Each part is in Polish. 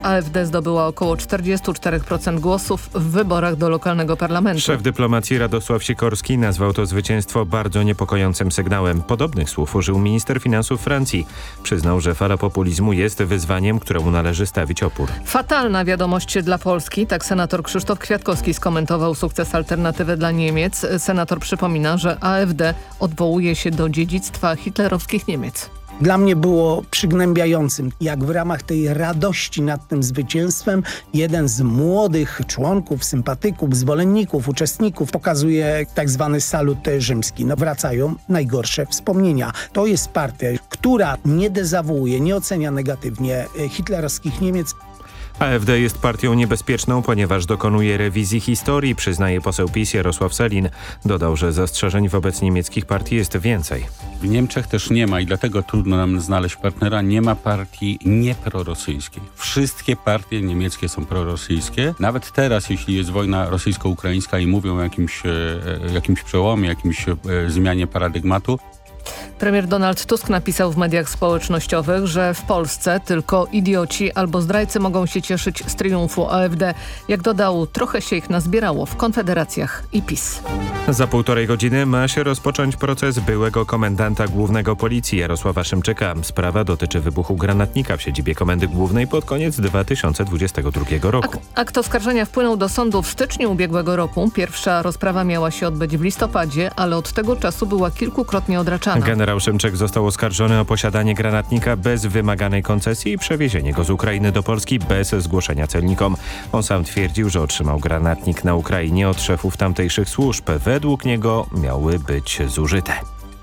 AfD zdobyła około 44% głosów w wyborach do lokalnego parlamentu. Szef dyplomacji Radosław Sikorski nazwał to zwycięstwo bardzo niepokojącym sygnałem. Podobnych słów użył minister finansów Francji. Przyznał, że fala populizmu jest wyzwaniem, któremu należy stawić opór. Fatalna wiadomość dla Polski, tak senator Krzysztof Kwiatkowski skomentował sukces Alternatywy dla Niemiec. Senator przypomina, że AfD odwołuje się do dziedzictwa hitlerowskich Niemiec. Dla mnie było przygnębiającym, jak w ramach tej radości nad tym zwycięstwem jeden z młodych członków, sympatyków, zwolenników, uczestników pokazuje tak zwany salut rzymski. No wracają najgorsze wspomnienia. To jest partia, która nie dezawuuje, nie ocenia negatywnie hitlerowskich Niemiec. AfD jest partią niebezpieczną, ponieważ dokonuje rewizji historii, przyznaje poseł PiS Jarosław Sellin. Dodał, że zastrzeżeń wobec niemieckich partii jest więcej. W Niemczech też nie ma i dlatego trudno nam znaleźć partnera. Nie ma partii nieprorosyjskiej. Wszystkie partie niemieckie są prorosyjskie. Nawet teraz, jeśli jest wojna rosyjsko-ukraińska i mówią o jakimś przełomie, jakimś zmianie paradygmatu. Premier Donald Tusk napisał w mediach społecznościowych, że w Polsce tylko idioci albo zdrajcy mogą się cieszyć z triumfu AfD. Jak dodał, trochę się ich nazbierało w Konfederacjach i PiS. Za 1,5 godziny ma się rozpocząć proces byłego komendanta głównego policji Jarosława Szymczyka. Sprawa dotyczy wybuchu granatnika w siedzibie Komendy Głównej pod koniec 2022 roku. Akt oskarżenia wpłynął do sądu w styczniu ubiegłego roku. Pierwsza rozprawa miała się odbyć w listopadzie, ale od tego czasu była kilkukrotnie odraczana. Generał Szymczyk został oskarżony o posiadanie granatnika bez wymaganej koncesji i przewiezienie go z Ukrainy do Polski bez zgłoszenia celnikom. On sam twierdził, że otrzymał granatnik na Ukrainie od szefów tamtejszych służb. Według niego miały być zużyte.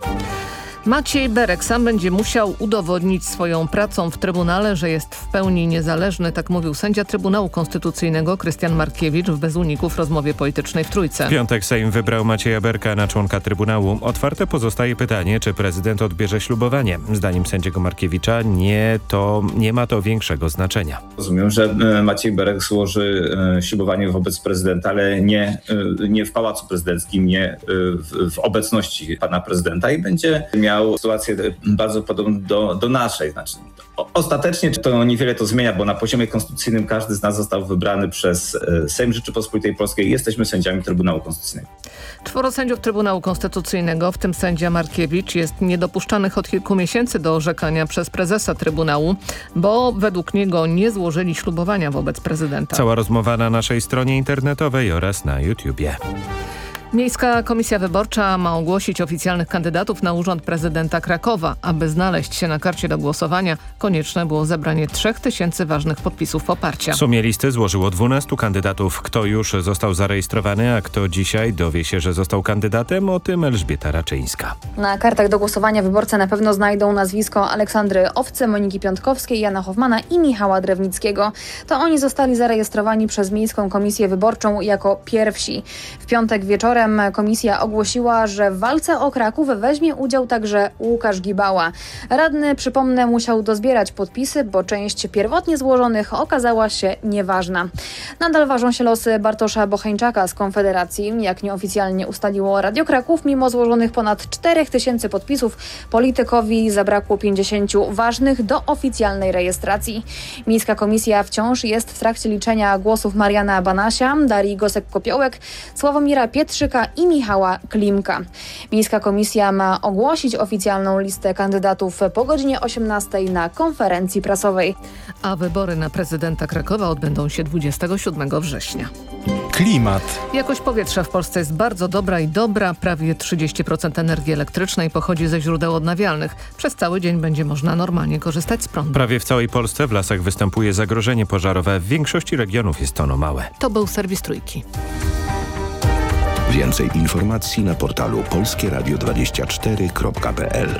Maciej Berek sam będzie musiał udowodnić swoją pracą w Trybunale, że jest w pełni niezależny, tak mówił sędzia Trybunału Konstytucyjnego Krystian Markiewicz w Bez uników rozmowie politycznej w Trójce. W piątek Sejm wybrał Macieja Berka na członka Trybunału. Otwarte pozostaje pytanie, czy prezydent odbierze ślubowanie. Zdaniem sędziego Markiewicza nie ma to większego znaczenia. Rozumiem, że Maciej Berek złoży ślubowanie wobec prezydenta, ale nie w Pałacu Prezydenckim, nie w obecności pana prezydenta i będzie miał sytuację bardzo podobną do naszej. Znaczy, ostatecznie to niewiele to zmienia, bo na poziomie konstytucyjnym każdy z nas został wybrany przez Sejm Rzeczypospolitej Polskiej i jesteśmy sędziami Trybunału Konstytucyjnego. 4 sędziów Trybunału Konstytucyjnego, w tym sędzia Markiewicz, jest niedopuszczanych od kilku miesięcy do orzekania przez prezesa Trybunału, bo według niego nie złożyli ślubowania wobec prezydenta. Cała rozmowa na naszej stronie internetowej oraz na YouTubie. Miejska Komisja Wyborcza ma ogłosić oficjalnych kandydatów na urząd prezydenta Krakowa. Aby znaleźć się na karcie do głosowania, konieczne było zebranie 3000 ważnych podpisów poparcia. W sumie listy złożyło 12 kandydatów. Kto już został zarejestrowany, a kto dzisiaj dowie się, że został kandydatem, o tym Elżbieta Raczyńska. Na kartach do głosowania wyborcy na pewno znajdą nazwisko Aleksandry Owcy, Moniki Piątkowskiej, Jana Hoffmana i Michała Drewnickiego. To oni zostali zarejestrowani przez Miejską Komisję Wyborczą jako pierwsi. W piątek wieczorem komisja ogłosiła, że w walce o Kraków weźmie udział także Łukasz Gibała. Radny, przypomnę, musiał dozbierać podpisy, bo część pierwotnie złożonych okazała się nieważna. Nadal ważą się losy Bartosza Bocheńczaka z Konfederacji. Jak nieoficjalnie ustaliło Radio Kraków, mimo złożonych ponad 4000 podpisów, politykowi zabrakło 50 ważnych do oficjalnej rejestracji. Miejska Komisja wciąż jest w trakcie liczenia głosów Mariana Banasia, Darii Gosek-Kopiołek, Sławomira Pietrzyka i Michała Klimka. Miejska Komisja ma ogłosić oficjalną listę kandydatów po godzinie 18 na konferencji prasowej. A wybory na prezydenta Krakowa odbędą się 27 września. Klimat. Jakość powietrza w Polsce jest bardzo dobra i dobra. Prawie 30% energii elektrycznej pochodzi ze źródeł odnawialnych. Przez cały dzień będzie można normalnie korzystać z prądu. Prawie w całej Polsce w lasach występuje zagrożenie pożarowe. W większości regionów jest ono małe. To był serwis Trójki. Więcej informacji na portalu polskieradio24.pl.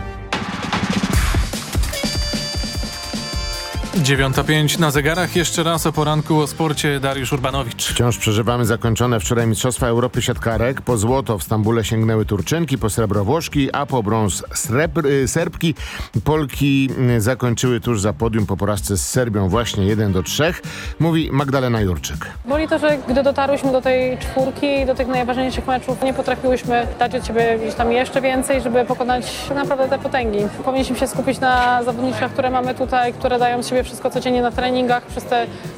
9:05 na zegarach. Jeszcze raz o poranku o sporcie Dariusz Urbanowicz. Wciąż przeżywamy zakończone wczoraj Mistrzostwa Europy siatkarek. Po złoto w Stambule sięgnęły Turczynki, po srebro Włoszki, a po brąz Serbki. Polki zakończyły tuż za podium po porażce z Serbią właśnie 1-3. Mówi Magdalena Jurczyk. Boli to, że gdy dotarłyśmy do tej czwórki, do tych najważniejszych meczów, nie potrafiłyśmy dać od siebie gdzieś tam jeszcze więcej, żeby pokonać naprawdę te potęgi. Powinniśmy się skupić na zawodniczkach, które mamy tutaj, które dają z siebie wszystko codziennie na treningach, przez te